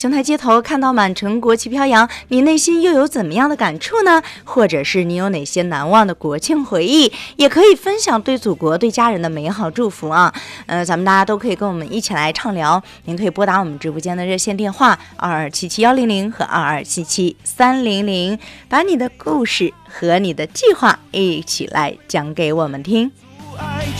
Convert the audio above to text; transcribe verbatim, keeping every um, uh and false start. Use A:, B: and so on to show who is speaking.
A: 琼台街头看到满城国旗飘扬，你内心又有怎么样的感触呢？或者是你有哪些难忘的国庆回忆，也可以分享对祖国对家人的美好祝福啊。呃，咱们大家都可以跟我们一起来畅聊，您可以拨打我们直播间的热线电话二二七七幺零零和二二七七三零零，把你的故事和你的计划一起来讲给我们听。